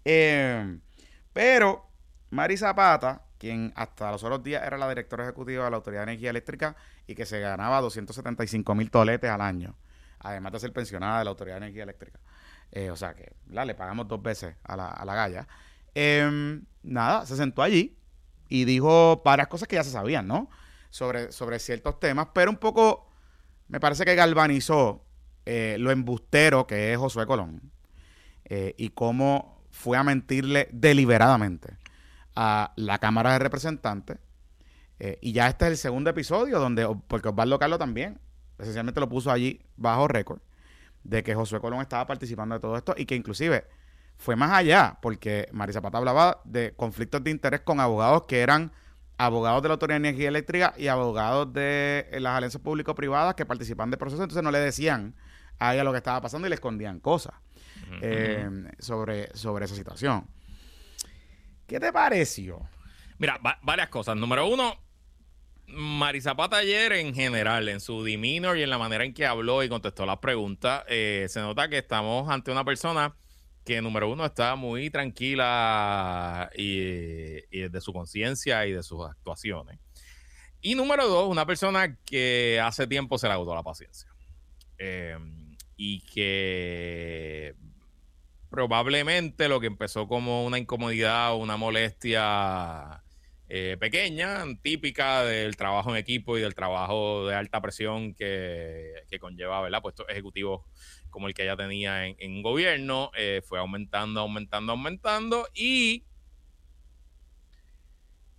Eh, pero Mari Zapata, quien hasta los otros días era la directora ejecutiva de la Autoridad de Energía Eléctrica y que se ganaba doscientos setenta y cinco mil toletes al año, además de ser pensionada de la Autoridad de Energía Eléctrica. Eh, o sea que la, le pagamos dos veces a la, a la galla. Eh, nada, se sentó allí y dijo varias cosas que ya se sabían, ¿no? Sobre, sobre ciertos temas, pero un poco me parece que galvanizó eh, lo embustero que es Josué Colón eh, y cómo fue a mentirle deliberadamente a la Cámara de Representantes. Eh, y ya este es el segundo episodio donde, porque Osvaldo Carlos también esencialmente lo puso allí bajo récord, de que Josué Colón estaba participando de todo esto y que inclusive fue más allá, porque Mari Zapata hablaba de conflictos de interés con abogados que eran abogados de la Autoridad de Energía Eléctrica y abogados de las alianzas público-privadas que participan del proceso, entonces no le decían a ella lo que estaba pasando y le escondían cosas uh-huh. eh, sobre, sobre esa situación. ¿Qué te pareció? Mira, va- varias cosas. Número uno, Mari Zapata ayer en general, en su demeanor y en la manera en que habló y contestó las preguntas, eh, se nota que estamos ante una persona que, número uno, está muy tranquila y, y de su conciencia y de sus actuaciones. Y número dos, una persona que hace tiempo se le agotó la paciencia. Eh, y que probablemente lo que empezó como una incomodidad o una molestia eh, pequeña, típica del trabajo en equipo y del trabajo de alta presión que, que conlleva, ¿verdad?, puestos ejecutivos como el que ella tenía en, en gobierno, eh, fue aumentando, aumentando, aumentando y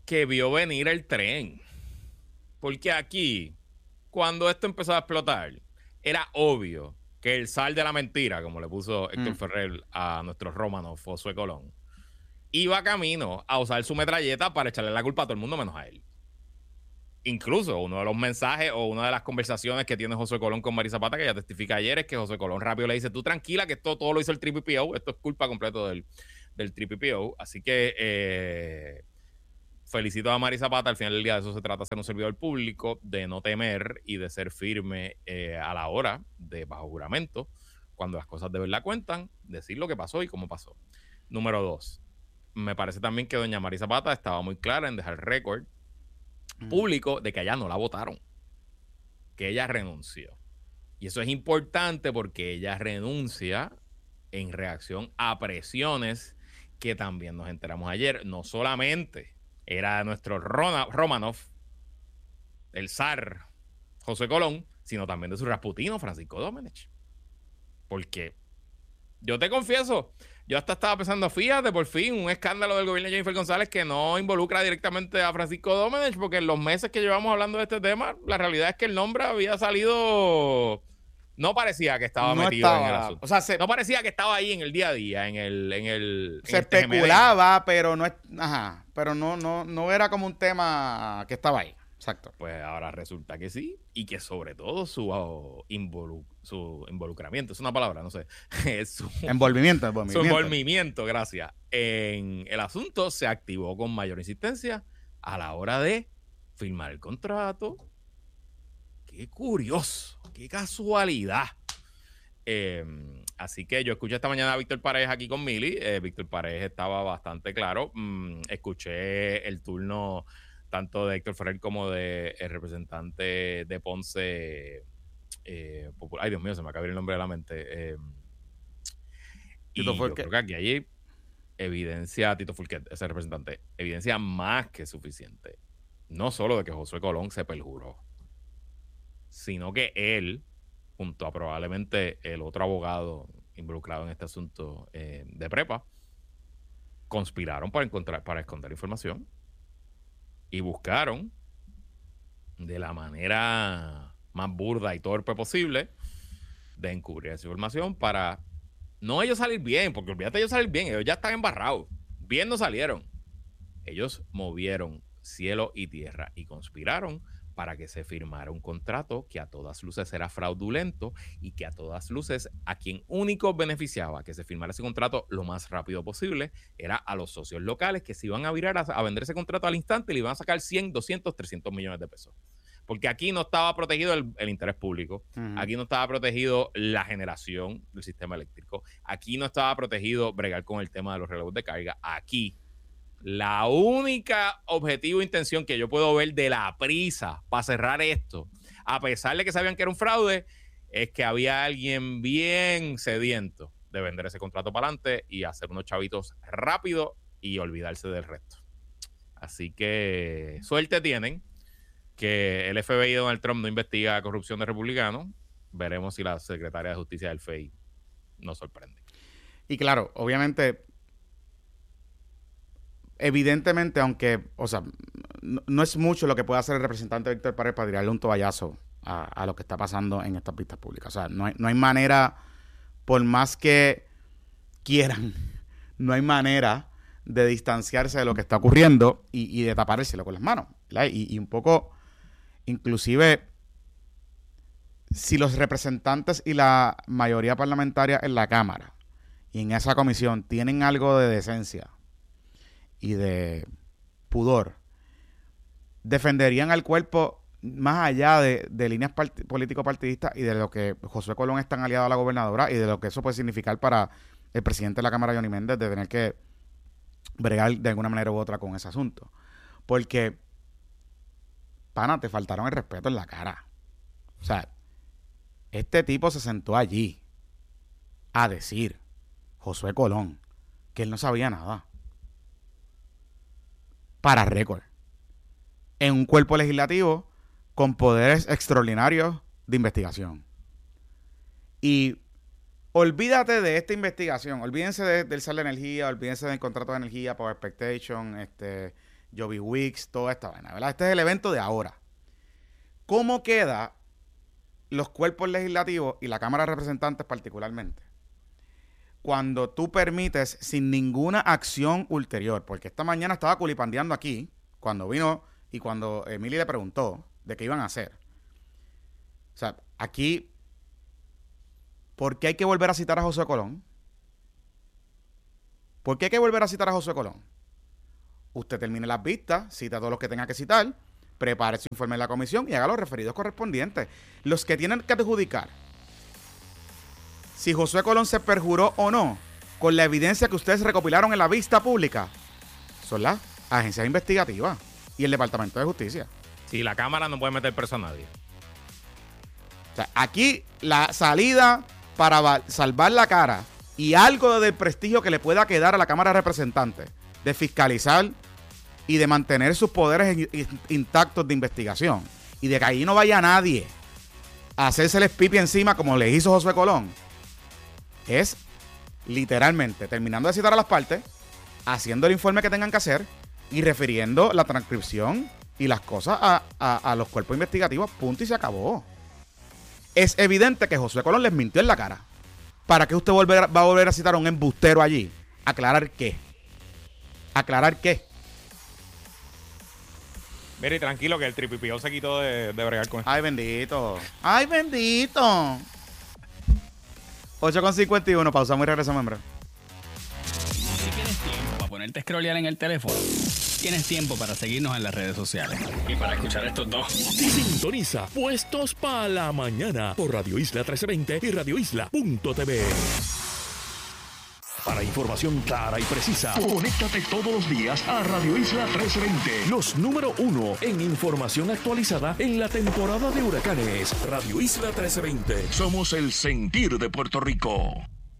que vio venir el tren. Porque aquí, cuando esto empezó a explotar, era obvio que el zar de la mentira, como le puso Héctor mm. Ferrer a nuestro Romanov, Josué Colón, iba camino a usar su metralleta para echarle la culpa a todo el mundo menos a él. Incluso uno de los mensajes o una de las conversaciones que tiene Josué Colón con Mari Zapata, que ella testifica ayer, es que Josué Colón rápido le dice, tú tranquila que esto todo lo hizo el T P P O, esto es culpa completo del, del T P P O. Así que eh, felicito a Mari Zapata, al final del día de eso se trata de ser un servidor público, de no temer y de ser firme eh, a la hora de bajo juramento, cuando las cosas de verdad cuentan, decir lo que pasó y cómo pasó. Número dos, me parece también que doña Mari Zapata estaba muy clara en dejar récord público de que allá no la votaron, que ella renunció. Y eso es importante porque ella renuncia en reacción a presiones que también nos enteramos ayer. No solamente era nuestro Rona, Romanov, el zar José Colón, sino también de su rasputino Francisco Domenech. Porque yo te confieso, yo hasta estaba pensando, fíjate, por fin, un escándalo del gobierno de Jennifer González que no involucra directamente a Francisco Domenech, porque en los meses que llevamos hablando de este tema, la realidad es que el nombre había salido... No parecía que estaba no metido estaba, en el asunto. O sea, se, no parecía que estaba ahí en el día a día, en el... En el se en especulaba, pero no es... Ajá, pero no, no, no era como un tema que estaba ahí. Exacto. Pues ahora resulta que sí, y que sobre todo su, oh, involu su involucramiento, es una palabra, no sé. su, envolvimiento, envolvimiento. Su envolvimiento, gracias. En el asunto se activó con mayor insistencia a la hora de firmar el contrato. Qué curioso, qué casualidad. Eh, así que yo escuché esta mañana a Víctor Paredes aquí con Mili. Eh, Víctor Paredes estaba bastante claro. Mm, escuché el turno tanto de Héctor Ferrer como de el representante de Ponce eh, popular. Ay, Dios mío, se me acaba el nombre de la mente. Eh, y yo creo que aquí hay evidencia, Tito Fulquet, ese representante, evidencia más que suficiente. No solo de que Josué Colón se perjuró, sino que él, junto a probablemente el otro abogado involucrado en este asunto eh, de prepa, conspiraron para encontrar, para esconder información. Y buscaron de la manera más burda y torpe posible de encubrir esa información para no ellos salir bien, porque olvídate de ellos salir bien, ellos ya están embarrados, bien no salieron. Ellos movieron cielo y tierra y conspiraron para que se firmara un contrato que a todas luces era fraudulento y que a todas luces a quien único beneficiaba que se firmara ese contrato lo más rápido posible era a los socios locales que se iban a virar a, a vender ese contrato al instante y le iban a sacar cien, doscientos, trescientos millones de pesos. Porque aquí no estaba protegido el, el interés público, uh-huh. Aquí no estaba protegido la generación del sistema eléctrico, aquí no estaba protegido bregar con el tema de los relevos de carga, aquí la única objetivo e intención que yo puedo ver de la prisa para cerrar esto, a pesar de que sabían que era un fraude, es que había alguien bien sediento de vender ese contrato para adelante y hacer unos chavitos rápido y olvidarse del resto. Así que suerte tienen que el F B I de Donald Trump no investiga corrupción de republicanos. Veremos si la secretaria de Justicia del F B I nos sorprende. Y claro, obviamente... Evidentemente, aunque, o sea, no, no es mucho lo que puede hacer el representante Víctor Paredes para tirarle un toallazo a, a lo que está pasando en estas pistas públicas. O sea, no hay, no hay manera, por más que quieran, no hay manera de distanciarse de lo que está ocurriendo y, y de tapárselo con las manos. Y, y un poco, inclusive, si los representantes y la mayoría parlamentaria en la Cámara y en esa comisión tienen algo de decencia y de pudor, defenderían al cuerpo más allá de, de líneas part- político-partidistas y de lo que Josué Colón es tan aliado a la gobernadora y de lo que eso puede significar para el presidente de la Cámara, Johnny Méndez, de tener que bregar de alguna manera u otra con ese asunto. Porque, pana, te faltaron el respeto en la cara. O sea, este tipo se sentó allí a decir, Josué Colón, que él no sabía nada. Para récord. En un cuerpo legislativo con poderes extraordinarios de investigación. Y olvídate de esta investigación. Olvídense de, del sal de energía, olvídense del contrato de energía, Power Expectation, este, Joby Weeks, toda esta vaina, ¿verdad? Este es el evento de ahora. ¿Cómo queda los cuerpos legislativos y la Cámara de Representantes particularmente cuando tú permites sin ninguna acción ulterior? Porque esta mañana estaba culipandeando aquí cuando vino y cuando Emily le preguntó de qué iban a hacer. O sea, aquí, ¿por qué hay que volver a citar a Josué Colón? ¿Por qué hay que volver a citar a Josué Colón? Usted termine las vistas, cita a todos los que tenga que citar, prepare su informe en la comisión y haga los referidos correspondientes. Los que tienen que adjudicar si Josué Colón se perjuró o no con la evidencia que ustedes recopilaron en la vista pública son las agencias investigativas y el Departamento de Justicia. Sí, la Cámara no puede meter preso a nadie. O sea, aquí la salida para salvar la cara y algo del prestigio que le pueda quedar a la Cámara de Representantes de fiscalizar y de mantener sus poderes intactos de investigación y de que ahí no vaya nadie a hacérseles pipi encima como le hizo Josué Colón, es literalmente terminando de citar a las partes, haciendo el informe que tengan que hacer y refiriendo la transcripción y las cosas a, a, a los cuerpos investigativos, punto y se acabó. Es evidente que Josué Colón les mintió en la cara. ¿Para qué usted volver, va a volver a citar a un embustero allí? ¿Aclarar qué? ¿Aclarar qué? Mire, tranquilo que el tripipio se quitó de, de bregar con esto. Ay, bendito. Ay, bendito. ocho con cincuenta y uno, pausamos y regresamos en breve. Si tienes tiempo para ponerte a scrollear en el teléfono, tienes tiempo para seguirnos en las redes sociales y para escuchar estos dos. Sintoniza Puestos para la Mañana por Radio Isla trece veinte y radio isla punto t v. Para información clara y precisa, conéctate todos los días a Radio Isla trece veinte. Los número uno en información actualizada en la temporada de huracanes. Radio Isla trece veinte. Somos el sentir de Puerto Rico.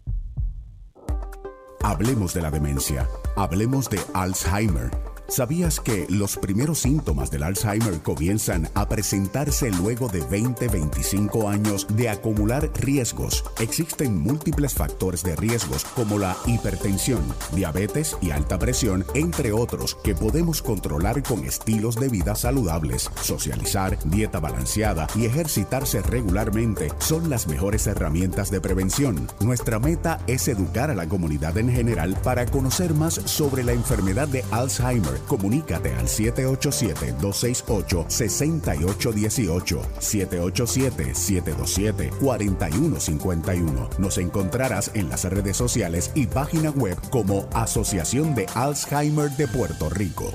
Hablemos de la demencia. Hablemos de Alzheimer. ¿Sabías que los primeros síntomas del Alzheimer comienzan a presentarse luego de veinte a veinticinco años de acumular riesgos? Existen múltiples factores de riesgos como la hipertensión, diabetes y alta presión, entre otros, que podemos controlar con estilos de vida saludables. Socializar, dieta balanceada y ejercitarse regularmente son las mejores herramientas de prevención. Nuestra meta es educar a la comunidad en general para conocer más sobre la enfermedad de Alzheimer. Comunícate al siete ocho siete, dos seis ocho, seis ocho uno ocho, siete ocho siete, siete dos siete, cuatro uno cinco uno. Nos encontrarás en las redes sociales y página web como Asociación de Alzheimer de Puerto Rico.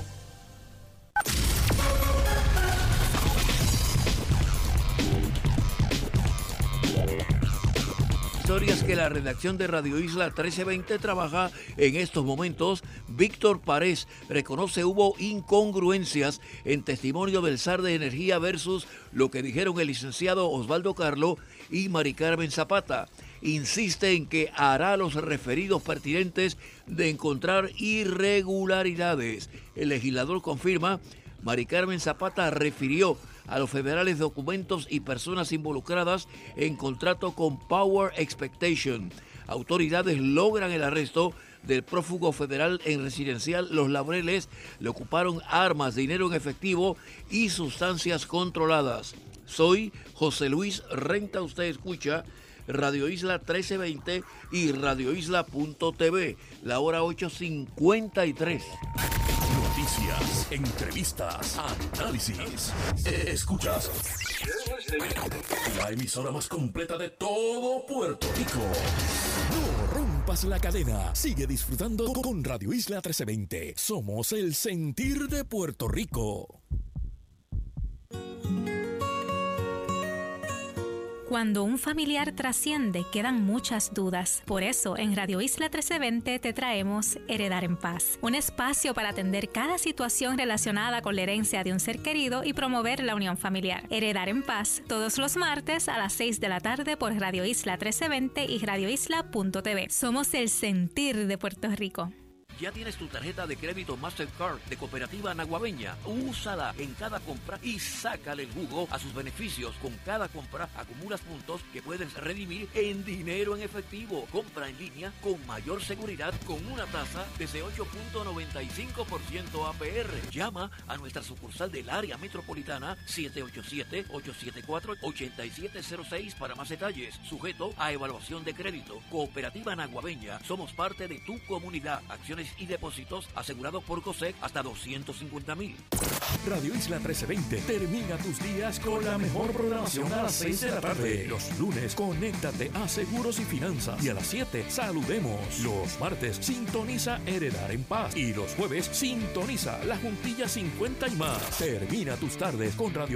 Historias que la redacción de Radio Isla trece veinte trabaja en estos momentos. Víctor Párez reconoce hubo incongruencias en testimonio del S A R de Energía versus lo que dijeron el licenciado Osvaldo Carlo y Mari Carmen Zapata. Insiste en que hará los referidos pertinentes de encontrar irregularidades. El legislador confirma, Mari Carmen Zapata refirió a los federales documentos y personas involucradas en contrato con Power Expectation. Autoridades logran el arresto del prófugo federal en residencial Los Laureles. Le ocuparon armas, dinero en efectivo y sustancias controladas. Soy José Luis Renta, usted escucha Radio Isla trece veinte y radio isla punto t v. La hora ocho cincuenta y tres. Noticias, entrevistas, análisis. Escuchas la emisora más completa de todo Puerto Rico. No rompas la cadena. Sigue disfrutando con Radio Isla trece veinte. Somos el sentir de Puerto Rico. Cuando un familiar trasciende, quedan muchas dudas. Por eso, en Radio Isla trece veinte te traemos Heredar en Paz, un espacio para atender cada situación relacionada con la herencia de un ser querido y promover la unión familiar. Heredar en Paz, todos los martes a las seis de la tarde por Radio Isla trece veinte y radio isla punto t v. Somos el sentir de Puerto Rico. ¿Ya tienes tu tarjeta de crédito Mastercard de Cooperativa Naguabeña? Úsala en cada compra y sácale el jugo a sus beneficios. Con cada compra acumulas puntos que puedes redimir en dinero en efectivo. Compra en línea con mayor seguridad con una tasa desde ocho punto noventa y cinco por ciento A P R. Llama a nuestra sucursal del área metropolitana siete ocho siete, ocho siete cuatro, ocho siete cero seis para más detalles. Sujeto a evaluación de crédito. Cooperativa Naguabeña. Somos parte de tu comunidad. Acciones y depósitos asegurados por COSEC hasta doscientos cincuenta mil. Radio Isla trece veinte termina tus días con la mejor programación a las seis de la tarde. Los lunes, conéctate a Seguros y Finanzas. Y a las siete, saludemos. Los martes, sintoniza Heredar en Paz. Y los jueves, sintoniza La Juntilla cincuenta y más. Termina tus tardes con Radio